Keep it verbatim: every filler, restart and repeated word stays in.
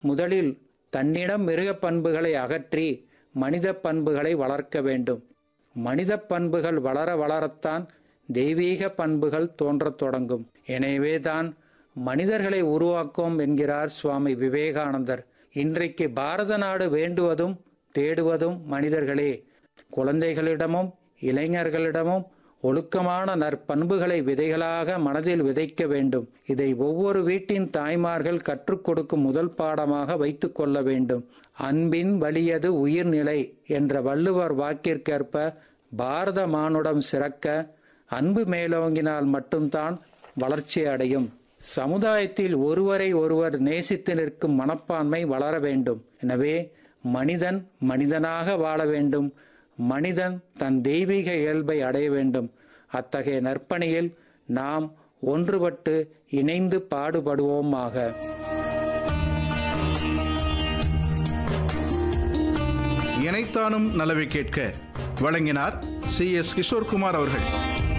முதலில் தன்னிடம் மிருக பண்புகளை அகற்றி மனித பண்புகளை வளர்க்க வேண்டும். மனித பண்புகள் வளர வளரத்தான் தெய்வீக பண்புகள் தோன்றத் தொடங்கும். எனவேதான் மனிதர்களை உருவாக்கும் என்கிறார் சுவாமி விவேகானந்தர். இன்றைக்கு பாரத நாடு வேண்டுவதும் தேடுவதும் மனிதர்களே. குழந்தைகளிடமும் இளைஞர்களிடமும் ஒழுக்கமான நற்பண்புகளை விதைகளாக மனதில் விதைக்க வேண்டும். இதை ஒவ்வொரு வீட்டின் தாய்மார்கள் கற்றுக் கொடுக்கும் முதல் பாடமாக வைத்துக் கொள்ள வேண்டும். அன்பின் வலியது உயிர்நிலை என்ற வள்ளுவர் வாக்கிற்கேற்ப பாரத மானுடம் சிறக்க அன்பு மேலோங்கினால் மட்டும்தான் வளர்ச்சி அடையும். சமுதாயத்தில் ஒருவரை ஒருவர் நேசித்து நிற்கும் மனப்பான்மை வளர வேண்டும். எனவே மனிதன் மனிதனாக வாழ வேண்டும். மனிதன் தன் தெய்வீக இயல்பை அடைய வேண்டும். அத்தகைய நற்பணியில் நாம் ஒன்றுபட்டு இணைந்து பாடுபடுவோமாக. இணைத்தானும் நலவை கேட்க வழங்கினார் சி எஸ் கிஷோர்குமார் அவர்கள்.